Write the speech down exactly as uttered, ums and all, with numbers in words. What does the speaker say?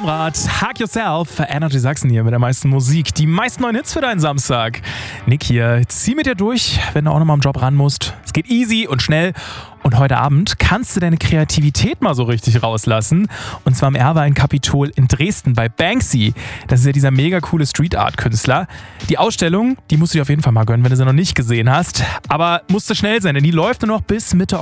am Rad. Hack Yourself. Energy Sachsen hier mit der meisten Musik. Die meisten neuen Hits für deinen Samstag. Nick hier. Zieh mit dir durch, wenn du auch nochmal am Job ran musst. Es geht easy und schnell. Und heute Abend kannst du deine Kreativität mal so richtig rauslassen. Und zwar im Erwein-Kapitol in Dresden bei Banksy. Das ist ja dieser mega coole Street-Art-Künstler. Die Ausstellung, die musst du dir auf jeden Fall mal gönnen, wenn du sie noch nicht gesehen hast. Aber musst du schnell sein, denn die läuft nur noch bis Mitte